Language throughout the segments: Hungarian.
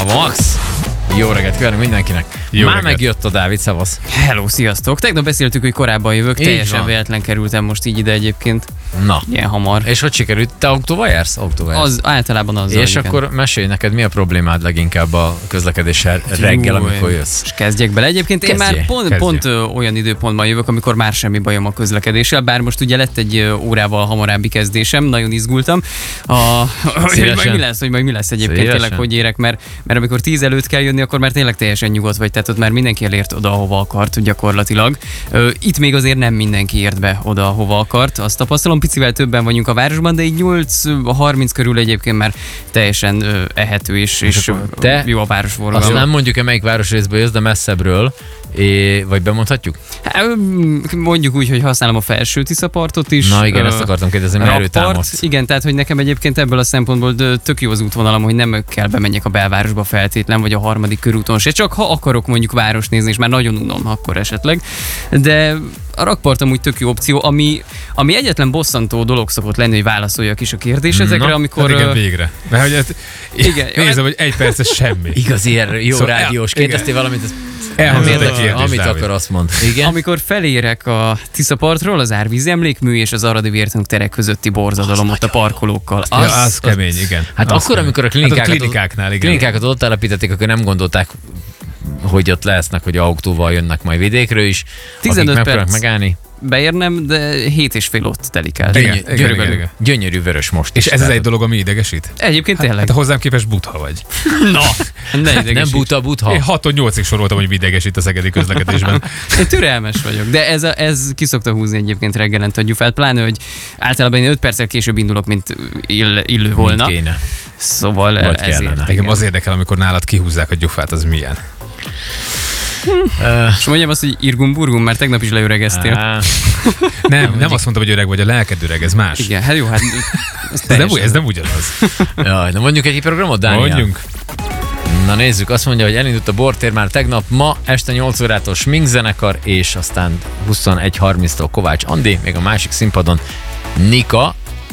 Bravo, Max! Jó reggelt kívánok mindenkinek. Jó Már reggelt. megjött a Dávid, szavasz. Hello, sziasztok! Tegnap beszéltük, hogy korábban jövök, Így teljesen van. véletlen kerültem most így ide egyébként. Na. Ilyen hamar. És hogy sikerült? Te autóval jársz? Autóval jársz. Az általában az. És akkor mesélj neked, mi a problémád leginkább a közlekedéssel reggel, amikor jössz? És kezdjek bele. Egyébként én Kezdjél, már pont olyan időpontban jövök, amikor már semmi bajom a közlekedéssel, bár most ugye lett egy órával hamarabbi kezdésem, nagyon izgultam. Hogy majd mi lesz egyébként Szívesen. tényleg, hogy érek, mert amikor 10 előtt kell jönni, akkor már tényleg teljesen nyugodt vagy, tehát ott már mindenki elért oda, ahova akart gyakorlatilag. Itt még azért nem mindenki ért be oda, ahova akart. Azt tapasztalom, picivel többen vagyunk a városban, de így 8-30 körül egyébként már teljesen ehető és te jó a városforgalom. Azt nem mondjuk-e, melyik városrészből jössz, de messzebbről, vagy bemondhatjuk? Mondjuk úgy, hogy használom a felső Tiszapartot is. Na igen, ezt akartam kérdezni, mert előtámadsz. Igen, tehát hogy nekem egyébként ebből a szempontból tök jó az útvonalam, hogy nem kell bemenjek a belvárosba feltétlen, vagy a harmadik körúton se, csak ha akarok mondjuk város nézni, és már nagyon unom, akkor esetleg. De a rakpart amúgy tök jó opció, ami egyetlen bosszantó dolog szokott lenni, hogy válaszoljak is a kérdésekre, amikor... Hát igen, végre. Mert hogy igen, nézem, hogy egy perc, ez semmi. Igazi jó Szóval rádiós. Kérdeztél valamit, Elhangzott egy kérdés, amit Dávid. akar, azt mond. Igen? Amikor felérek a Tiszapartról, az Árvízi Emlékmű és az Aradi Vértanúk terek közötti borzadalom ott a parkolókkal. Az kemény, igen. Hát Az akkor, kemény. amikor a klinikáknál, igen. klinikákat ott telepítették, akkor nem gondolták, hogy ott lesznek, hogy autóval jönnek majd vidékről is. 15 akik megpróbálnak perc. megállni. Beérnem, de 7,5 ott telik el. Igen, igen. Gyönyörű vörös most. És is, ez az tehát egy dolog, ami idegesít? Egyébként tényleg. Hát hozzám képest butha vagy. Na, ne nem idegesíts. butha. Én 6-8-ig soroltam, hogy idegesít a szegedi közlekedésben. Én türelmes vagyok, de ez ki szokta húzni egyébként reggelent a gyufát, pláne, hogy általában én 5 perccel később indulok, mint illő volna. Mint kéne. Szóval Vagy ezért. kellene. Engem az érdekel, amikor nálad kihúzzák a gyufát, az milyen. És mondjam azt, hogy irgum-burgum, mert tegnap is leüregeztél. Nem azt mondtam, hogy öreg vagy, a lelked öreg, ez más. Igen, hát jó, hát Ez nem ugyanaz. Jaj, na mondjuk egy programot, Dániel? Mondjunk. Na nézzük, azt mondja, hogy elindult a bortér már tegnap, ma este 8 órától Smink zenekar, és aztán 21:30-tól Kovács Andi, még a másik színpadon Nika.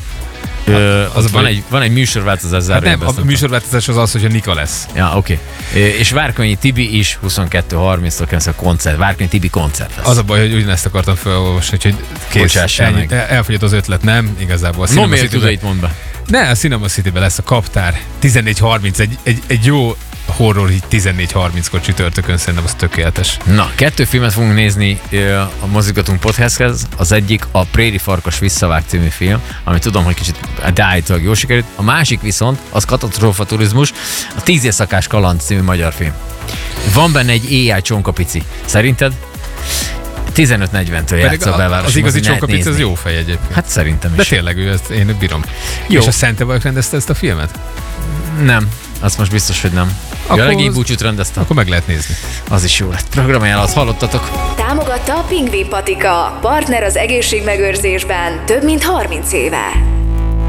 Van egy műsorváltozás Hát nem, zárójelben. a műsorváltozás az az, hogy a Nika lesz. Ja, oké. És Várkonyi Tibi is 22:30-tól kezdve a koncert. Várkonyi Tibi koncert lesz. Az a baj, hogy ugyanezt akartam felolvasni, hogy kész, Bocsássál meg. elfogyott az ötlet, nem? Igazából a No, Cinema miért City-ben. tudod, itt mond be? Ne, a Cinema City-ben lesz a Kaptár 14:30, egy jó horror így 14:30-kor csütörtökön, szerintem az tökéletes. Na, 2 filmet fogunk nézni a Mozgattunk Podcasthez. Az egyik a Préri Farkas Visszavág című film, ami tudom, hogy kicsit állítólag jól sikerült. A másik viszont az Katasztrófa Turizmus, a 10 éjszakás kaland című magyar film. Van benne egy éjjel csonkapici. Szerinted? 15:40-től játsz a belváros. Az igazi csonkapic, az jó fej egyébként. Hát szerintem De is. tényleg, ezt én bírom. Jó. És a Szentevajok rendezte ezt a filmet? Nem. Azt most biztos, hogy nem. Akkor A legény az- búcsút rendeztem. Akkor meg lehet nézni. Az is jó lett. Programjál, azt hallottatok. Támogatta a Pingvi Patika, partner az egészségmegőrzésben több mint 30 éve.